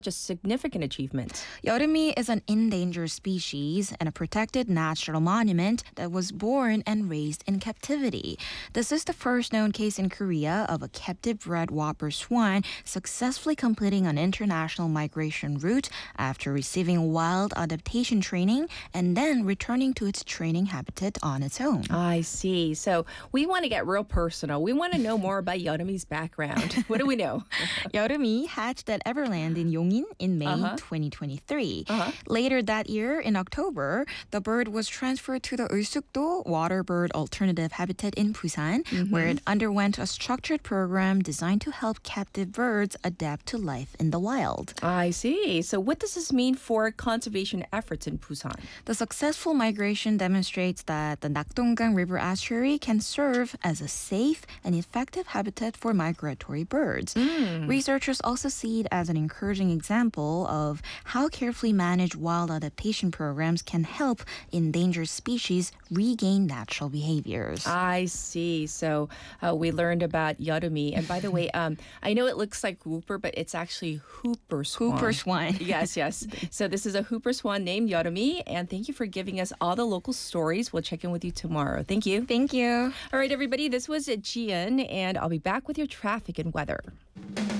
a significant achievement. 여름이 is an endangered species and a protected natural monument that was born and raised in captivity. This is the first known case in Korea of a captive red whopper swan successfully completing an international migration route after receiving wild adaptation training and then returning to its training habitat on its own. I see. So we want to get real personal. We want to know more about Yeorumi's background. What do we know? 여름이 hatched at Everland in Yongin in May 2023. Later that year, in October, the bird was transferred to the Ulsukdo water bird alternative habitat in Busan, where it underwent a structured program designed to help captive birds adapt to life in the wild. I see. So what does this mean for conservation efforts in Busan? The successful migration demonstrates that the Nakdonggang River estuary can serve as a safe and effective habitat for migratory birds. Researchers also see it as an encouraging example of how carefully managed wild adaptation programs can help endangered species regain natural behaviors. I see. So we learned about Yeorumi. And by the way, I know it looks like whooper, but it's actually hooper swan. Hooper swan. Yes, yes. So this is a hooper swan named Yeorumi. And thank you for giving us all the local stories. We'll check in with you tomorrow. Thank you. Thank you. All right, everybody. This was Jian, and I'll be back with your traffic and weather.